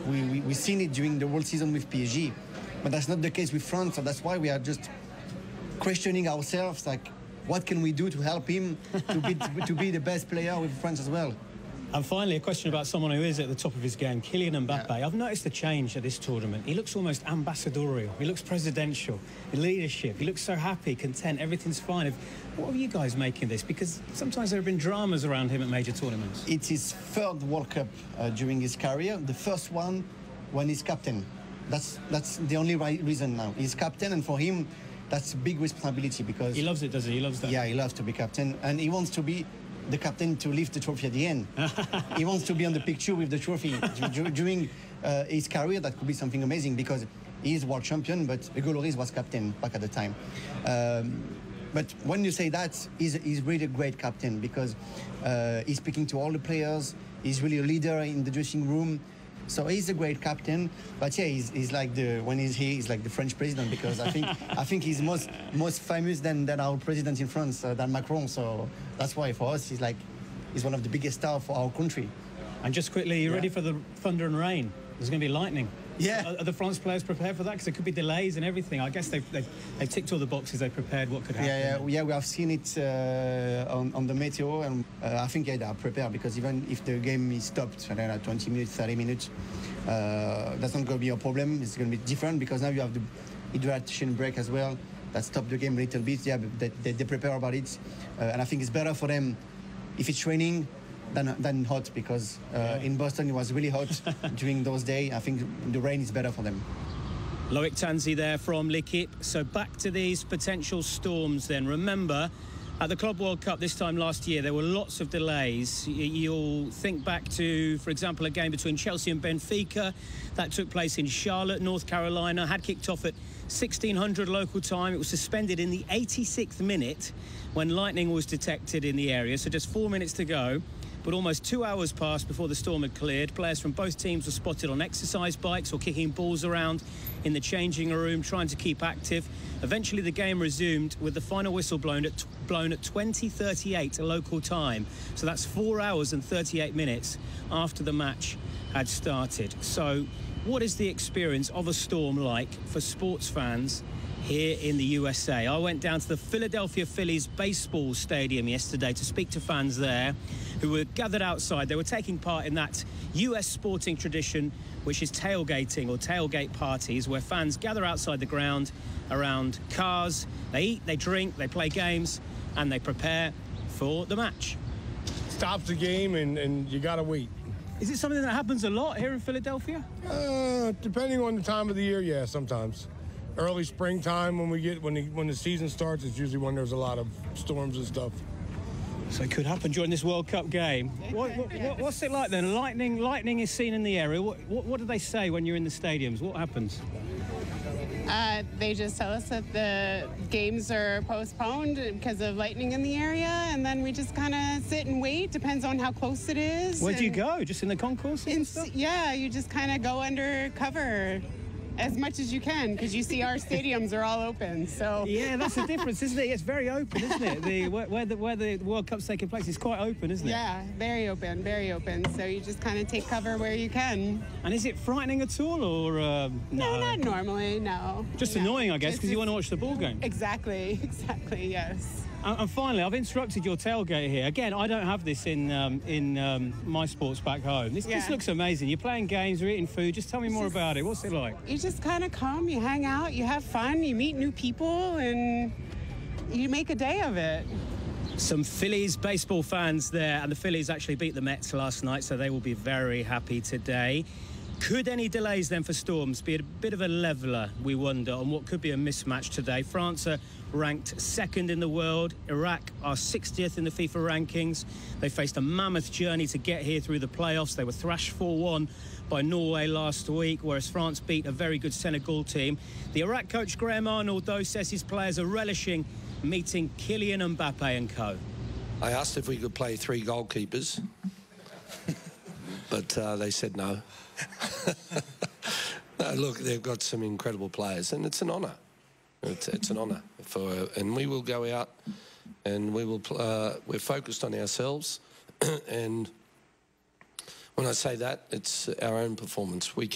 We've seen it during the World season with PSG, but that's not the case with France. So that's why we are just questioning ourselves, like, what can we do to help him to be the best player with France as well? And finally, a question about someone who is at the top of his game, Kylian Mbappe. Yeah. I've noticed a change at this tournament. He looks almost ambassadorial. He looks presidential. Leadership. He looks so happy, content. Everything's fine. What are you guys making of this? Because sometimes there have been dramas around him at major tournaments. It's his third World Cup during his career. The first one when he's captain. That's the only reason now. He's captain, and for him, that's a big responsibility because... He loves it, does he? He loves that. Yeah, he loves to be captain, and he wants to be the captain to lift the trophy at the end. He wants to be on the picture with the trophy. During his career, that could be something amazing because he's world champion, but Hugo Lloris was captain back at the time. But when you say that, he's really a great captain because he's speaking to all the players. He's really a leader in the dressing room. So he's a great captain, but yeah, he's like when he's here, he's like the French president because I think he's most famous than our president in France, than Macron. So that's why for us, he's one of the biggest stars for our country. And just quickly, you ready for the thunder and rain? There's going to be lightning. Yeah. Are the France players prepared for that? Because there could be delays and everything. I guess they've ticked all the boxes. They've prepared what could happen. Yeah. We have seen it on the Meteo, and I think they are prepared because even if the game is stopped, I don't know, 20 minutes, 30 minutes, that's not going to be a problem. It's going to be different because now you have the hydration break as well. That stopped the game a little bit. Yeah, but they prepare about it, and I think it's better for them if it's raining than hot because in Boston it was really hot during those days. I think the rain is better for them. Loic Tanzi there from L'Équipe. So back to these potential storms then. Remember, at the Club World Cup this time last year, there were lots of delays. You'll think back to, for example, a game between Chelsea and Benfica that took place in Charlotte, North Carolina, had kicked off at 1600 local time. It was suspended in the 86th minute when lightning was detected in the area. So just 4 minutes to go. But almost 2 hours passed before the storm had cleared. Players from both teams were spotted on exercise bikes or kicking balls around in the changing room, trying to keep active. Eventually, the game resumed with the final whistle blown at 20:38 local time. So that's 4 hours and 38 minutes after the match had started. So what is the experience of a storm like for sports fans here in the USA? I went down to the Philadelphia Phillies baseball stadium yesterday to speak to fans there who were gathered outside. They were taking part in that US sporting tradition, which is tailgating or tailgate parties, where fans gather outside the ground around cars. They eat, they drink, they play games, and they prepare for the match. Stops the game and you gotta wait. Is it something that happens a lot here in Philadelphia? Depending on the time of the year, yeah, sometimes. Early springtime when the season starts, it's usually when there's a lot of storms and stuff. So it could happen during this World Cup game. What's it like then? Lightning is seen in the area. What do they say when you're in the stadiums? What happens? They just tell us that the games are postponed because of lightning in the area, and then we just kind of sit and wait. Depends on how close it is. Where do you go? Just in the concourse? Yeah, you just kind of go under cover as much as you can because you see our stadiums are all open. So yeah, that's the difference, isn't it? It's very open, isn't it? Where the World Cup's taking place, it's quite open, isn't it? Yeah, very open, very open. So you just kind of take cover where you can. And is it frightening at all, or no? Not normally, no. Just annoying, I guess, because you want to watch the ball game. Exactly, yes. And finally, I've instructed your tailgate here. Again, I don't have this in my sports back home. This looks amazing. You're playing games, you're eating food. Just tell me more about it. What's it like? You just kind of come, you hang out, you have fun, you meet new people, and you make a day of it. Some Phillies baseball fans there, and the Phillies actually beat the Mets last night, so they will be very happy today. Could any delays then for storms be a bit of a leveller, we wonder, on what could be a mismatch today? France are ranked second in the world. Iraq are 60th in the FIFA rankings. They faced a mammoth journey to get here through the playoffs. They were thrashed 4-1 by Norway last week, whereas France beat a very good Senegal team. The Iraq coach Graham Arnold, though, says his players are relishing meeting Kylian Mbappe and co. I asked if we could play 3 goalkeepers, but they said no. No, look, they've got some incredible players, and it's an honour. It's an honour and we will go out and we will. We're focused on ourselves, and when I say that, it's our own performance. We